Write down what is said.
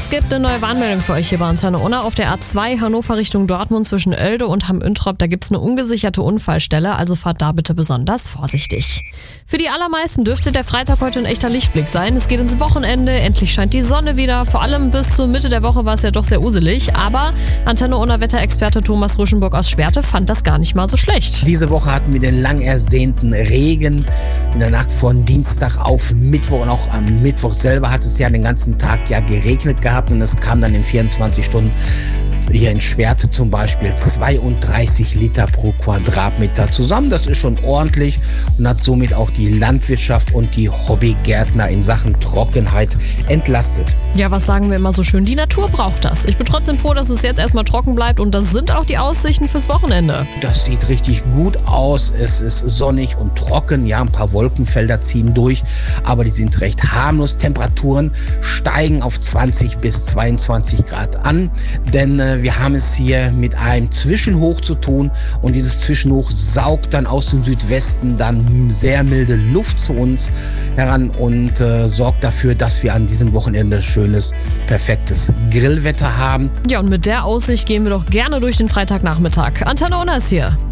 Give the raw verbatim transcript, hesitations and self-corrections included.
Es gibt eine neue Warnmeldung für euch hier bei Antenne Unna. Auf der A zwei Hannover Richtung Dortmund zwischen Oelde und Hamm-Üntrop, da gibt's eine ungesicherte Unfallstelle, also fahrt da bitte besonders vorsichtig. Für die allermeisten dürfte der Freitag heute ein echter Lichtblick sein. Es geht ins Wochenende, endlich scheint die Sonne wieder. Vor allem bis zur Mitte der Woche war es ja doch sehr uselig. Aber Antenne Unna Wetterexperte Thomas Ruschenburg aus Schwerte fand das gar nicht mal so schlecht. Diese Woche hatten wir den lang ersehnten Regen in der Nacht von Dienstag auf Mittwoch. Und auch am Mittwoch selber hat es ja den ganzen Tag ja geregnet gehabt. Und es kam dann in vierundzwanzig Stunden hier in Schwerte zum Beispiel zweiunddreißig Liter pro Quadratmeter zusammen. Das ist schon ordentlich und hat somit auch die Landwirtschaft und die Hobbygärtner in Sachen Trockenheit entlastet. Ja, was sagen wir immer so schön? Die Natur braucht das. Ich bin trotzdem froh, dass es jetzt erstmal trocken bleibt und das sind auch die Aussichten fürs Wochenende. Das sieht richtig gut aus. Es ist sonnig und trocken. Ja, ein paar Wolkenfelder ziehen durch, aber die sind recht harmlos. Temperaturen steigen auf zwanzig bis zweiundzwanzig Grad an, denn äh, wir haben es hier mit einem Zwischenhoch zu tun und dieses Zwischenhoch saugt dann aus dem Südwesten dann sehr milde Luft zu uns heran und äh, sorgt dafür, dass wir an diesem Wochenende schönes, perfektes Grillwetter haben. Ja, und mit der Aussicht gehen wir doch gerne durch den Freitagnachmittag. Antenne Unna ist hier.